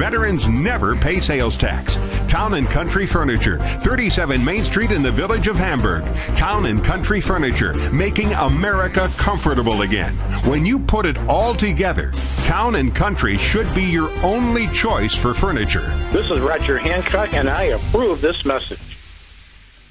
veterans never pay sales tax. Town and Country Furniture, 37 Main Street in the village of Hamburg. Town and Country Furniture, making America comfortable again. When you put it all together, Town and Country should be your only choice for furniture. This is Roger Hancock, and I approve this message.